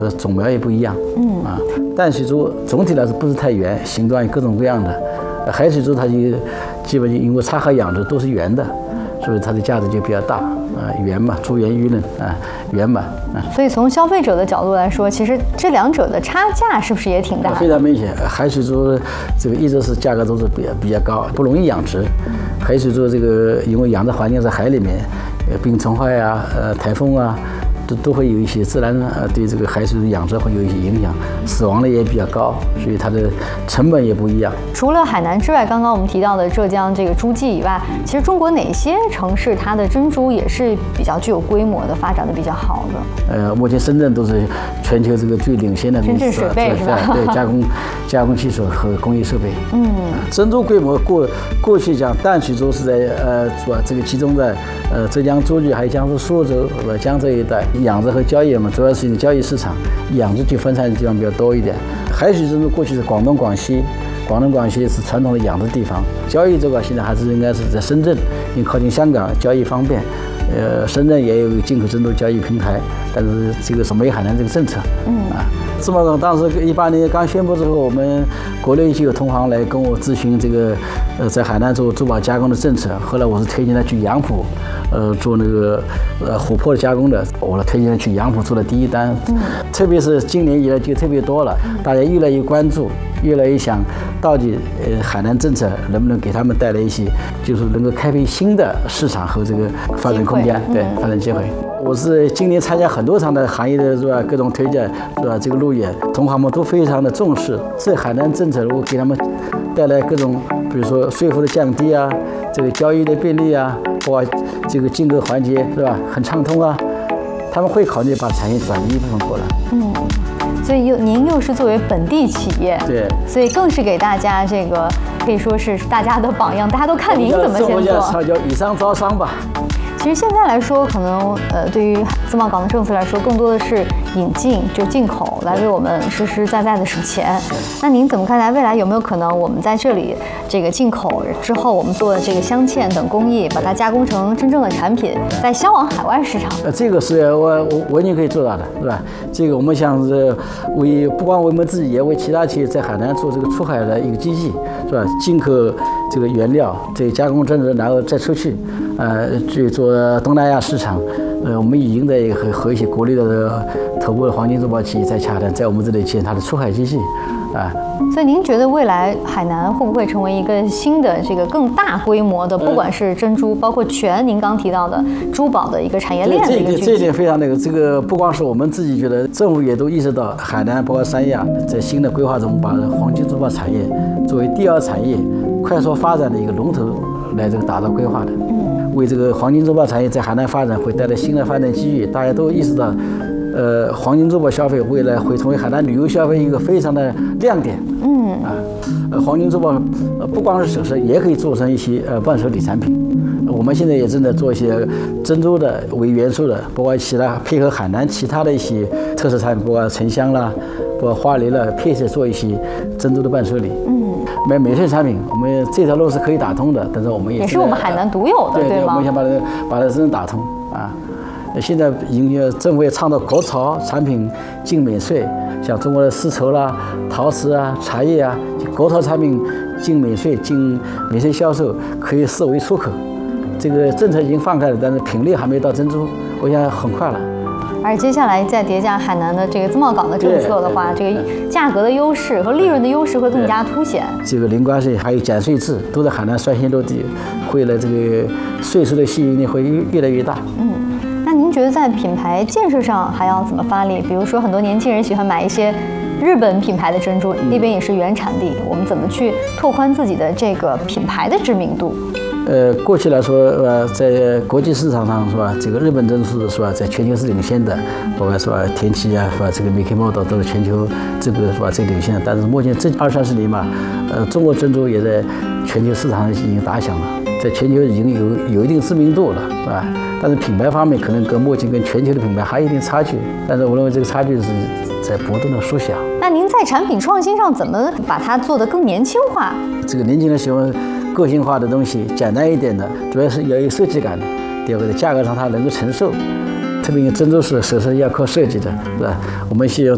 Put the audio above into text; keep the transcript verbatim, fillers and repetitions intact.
呃，种苗也不一样，嗯啊，淡水珠总体来说不是太圆，形状有各种各样的。呃、海水珠它就基本因为插和养殖都是圆的，所以它的价值就比较大啊，圆嘛，珠圆玉润啊，圆满啊。 所以从消费者的角度来说，其实这两者的差价是不是也挺大的？ 非常明显，海水珠这个一直是价格都是比较比较高，不容易养殖。海水珠这个因为养殖环境在海里面，呃，病虫害啊，呃，台风啊。都都会有一些自然呃对这个海水的养殖会有一些影响，死亡率也比较高，所以它的成本也不一样。 除了海南之外，刚刚我们提到的浙江这个诸暨以外，其实中国哪些城市它的珍珠也是比较具有规模的，发展的比较好的？呃， 目前深圳都是全球这个最领先的深圳水贝是吧？ 对，加工加工技术和工业设备。嗯，珍珠规模过过去讲淡水珠是在呃主要这个集中在呃浙江诸暨还有江苏苏州和江浙一带。养殖和交易嘛，主要是一个交易市场，养殖地分散的地方比较多一点。海水珍珠过去是广东、广西，广东、广西是传统的养殖地方，交易这块现在还是应该是在深圳，因为靠近香港，交易方便。呃，深圳也有进口珍珠交易平台，但是这个是没有海南这个政策。嗯啊，芝麻港当时一八年刚宣布之后，我们国内就有同行来跟我咨询这个呃在海南做珠宝加工的政策。后来我是推荐他去杨浦，呃做那个呃琥珀的加工的，我来推荐他去杨浦做了第一单。嗯，特别是今年以来就特别多了，大家越来越关注。越来越想，到底呃海南政策能不能给他们带来一些，就是能够开辟新的市场和这个发展空间，对发展机会。我是今年参加很多场的行业的是吧各种推荐是吧这个路演，同行们都非常的重视。这海南政策如果给他们带来各种，比如说税负的降低啊，这个交易的便利啊，包括这个进口环节是吧很畅通啊，他们会考虑把产业转移一部分过来。嗯。 所以又您又是作为本地企业， 对， 所以更是给大家这个可以说是大家的榜样，大家都看您怎么先做。 这叫以商招商吧。 其实现在来说，可能呃，对于自贸港的政策来说，更多的是引进，就进口来为我们实实在在的省钱。那您怎么看待未来有没有可能，我们在这里这个进口之后，我们做的这个镶嵌等工艺，把它加工成真正的产品，再销往海外市场？ 呃，这个是我我完全可以做到的，是吧？这个我们想是为不光为我们自己，也为其他企业在海南做这个出海的一个基地，是吧？进口这个原料，这个加工真的，然后再出去，呃，去做东南亚市场。呃，我们已经在和和一些国内的头部的黄金珠宝企业在洽谈，在我们这里建它的出海基地，啊。 所以您觉得未来海南会不会成为一个新的这个更大规模的，不管是珍珠，包括全您刚提到的珠宝的一个产业链的一个聚集？ 这一点非常那个，这个不光是我们自己觉得，政府也都意识到，海南包括三亚在新的规划中，把黄金珠宝产业作为第二产业快速发展的一个龙头来这个打造规划的。嗯，为这个黄金珠宝产业在海南发展会带来新的发展机遇，大家都意识到。呃，黄金珠宝消费未来会成为海南旅游消费一个非常的亮点。嗯啊，呃，黄金珠宝呃不光是首饰，也可以做成一些呃伴手礼产品。我们现在也正在做一些珍珠的为元素的，包括其他配合海南其他的一些特色产品，包括沉香啦，包括花梨啦，配色做一些珍珠的伴手礼。嗯，买免税产品，我们这条路是可以打通的，但是我们也也是我们海南独有的， 对对吗？ 我们想把它把它真正打通啊。现在已经政府也倡导国潮产品进免税，像中国的丝绸啦、陶瓷啊、茶叶啊，国潮产品进免税、进免税销售，可以视为出口。这个政策已经放开了，但是品类还没到珍珠，我想很快了。 而接下来再叠加海南的这个自贸港的政策的话，这个价格的优势和利润的优势会更加凸显。 这个零关税还有减税制都在海南率先落地，会了这个税收的吸引力会越来越大。嗯。 那您觉得在品牌建设上还要怎么发力？比如说，很多年轻人喜欢买一些日本品牌的珍珠，那边也是原产地，我们怎么去拓宽自己的这个品牌的知名度？ 呃，过去来说，呃，在国际市场上是吧，这个日本珍珠是吧，在全球是领先的，包括是吧，田崎啊，是吧，这个 Mickey Model 都是全球这个是吧，最领先的。但是目前这二三十年嘛，呃，中国珍珠也在全球市场上已经打响了，在全球已经有有一定知名度了，是吧？但是品牌方面可能跟目前跟全球的品牌还有一定差距，但是我认为这个差距是在不断的缩小。 那您在产品创新上怎么把它做得更年轻化？ 这个年轻人喜欢个性化的东西，简单一点的，主要是要有设计感的。第二个，在价格上它能够承受，特别珍珠是首饰要靠设计的，是吧？我们需要